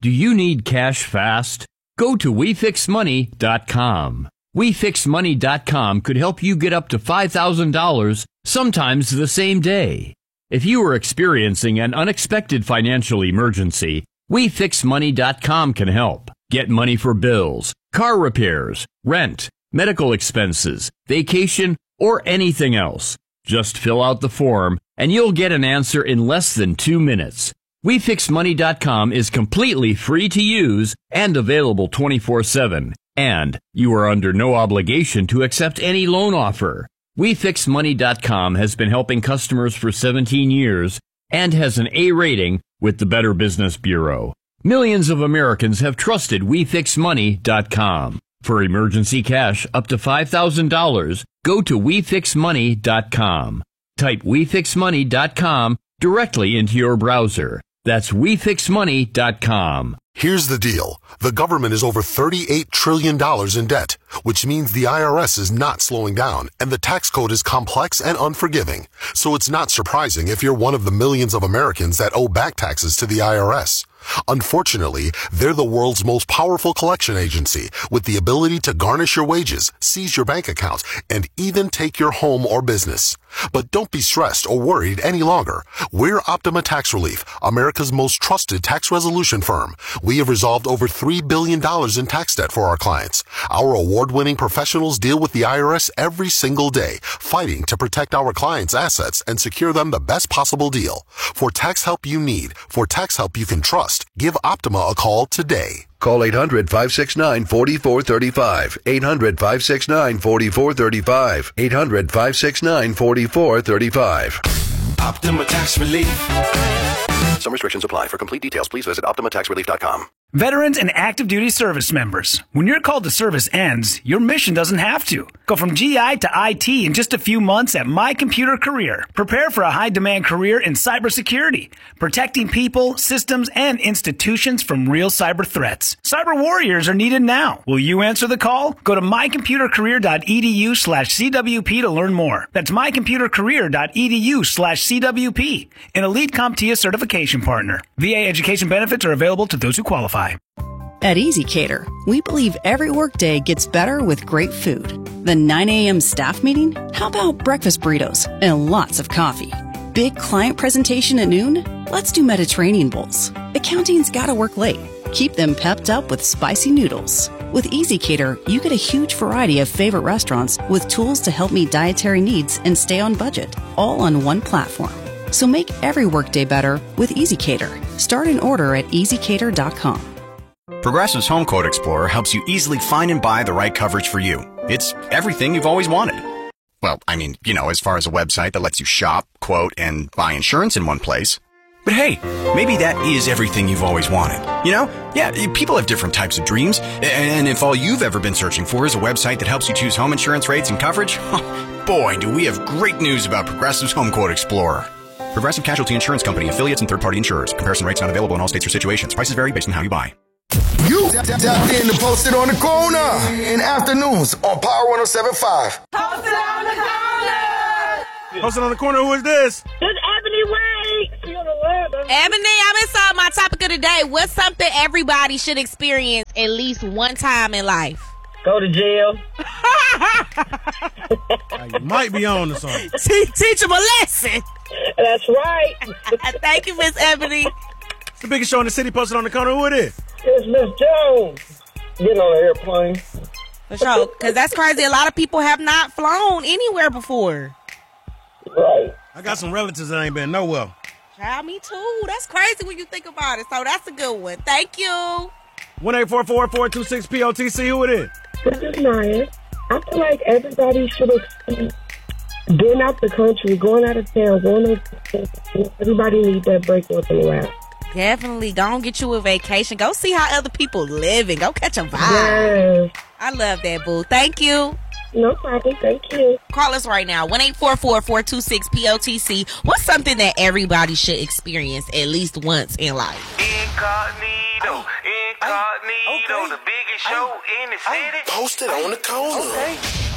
Do you need cash fast? Go to WeFixMoney.com. WeFixMoney.com could help you get up to $5,000, sometimes the same day. If you are experiencing an unexpected financial emergency, WeFixMoney.com can help. Get money for bills, car repairs, rent, medical expenses, vacation, or anything else. Just fill out the form and you'll get an answer in less than 2 minutes. WeFixMoney.com is completely free to use and available 24/7. And you are under no obligation to accept any loan offer. WeFixMoney.com has been helping customers for 17 years and has an A rating with the Better Business Bureau. Millions of Americans have trusted WeFixMoney.com. For emergency cash up to $5,000, go to WeFixMoney.com. Type WeFixMoney.com directly into your browser. That's WeFixMoney.com. Here's the deal. The government is over $38 trillion in debt, which means the IRS is not slowing down, and the tax code is complex and unforgiving. So it's not surprising if you're one of the millions of Americans that owe back taxes to the IRS. Unfortunately, they're the world's most powerful collection agency with the ability to garnish your wages, seize your bank accounts, and even take your home or business. But don't be stressed or worried any longer. We're Optima Tax Relief, America's most trusted tax resolution firm. We have resolved over $3 billion in tax debt for our clients. Our award-winning professionals deal with the IRS every single day, fighting to protect our clients' assets and secure them the best possible deal. For tax help you need, for tax help you can trust, give Optima a call today. Call 800-569-4435. 800-569-4435. 800-569-4435. Optima Tax Relief. Some restrictions apply. For complete details, please visit OptimaTaxRelief.com. Veterans and active duty service members, when your call to service ends, your mission doesn't have to. Go from GI to IT in just a few months at My Computer Career. Prepare for a high-demand career in cybersecurity, protecting people, systems, and institutions from real cyber threats. Cyber warriors are needed now. Will you answer the call? Go to mycomputercareer.edu/CWP to learn more. That's mycomputercareer.edu/CWP, an elite CompTIA certification partner. VA education benefits are available to those who qualify. At ezCater, we believe every workday gets better with great food. The 9 a.m. staff meeting? How about breakfast burritos and lots of coffee? Big client presentation at noon? Let's do Mediterranean bowls. Accounting's gotta work late. Keep them pepped up with spicy noodles. With ezCater, you get a huge variety of favorite restaurants with tools to help meet dietary needs and stay on budget, all on one platform. So make every workday better with ezCater. Start an order at ezcater.com. Progressive's Home Quote Explorer helps you easily find and buy the right coverage for you. It's everything you've always wanted. Well, I mean, as far as a website that lets you shop, quote, and buy insurance in one place. But hey, maybe that is everything you've always wanted. Yeah, people have different types of dreams. And if all you've ever been searching for is a website that helps you choose home insurance rates and coverage, boy, do we have great news about Progressive's Home Quote Explorer. Progressive Casualty Insurance Company, affiliates, and third-party insurers. Comparison rates not available in all states or situations. Prices vary based on how you buy. You tapped in to Post It on the Corner in afternoons on Power 107.5. Post It on the Corner! Post It on the Corner, who is this? It's Ebony Wade! Ebony, I'm inside my topic of the day. What's something everybody should experience at least one time in life? Go to jail. You might be on to something. Teach them a lesson. That's right. Thank you, Miss Ebony. It's the biggest show in the city. Post It on the Corner. Who it is? It's Miss Jones. Getting on an airplane. For sure, because that's crazy. A lot of people have not flown anywhere before. Right. I got some relatives that ain't been nowhere. Child, me too. That's crazy when you think about it. So that's a good one. Thank you. 1-844-426-POTC. Who it is? This is Naya. I feel like everybody should have getting out the country, going out of town, going to everybody needs that break once in a while. Definitely. Go and get you a vacation. Go see how other people living. Go catch a vibe. Yes. I love that, boo. Thank you. No problem. Thank you. Call us right now. 1-844-426-POTC. What's something that everybody should experience at least once in life? Incognito, the biggest show in the city. Post It on the Corner. Okay.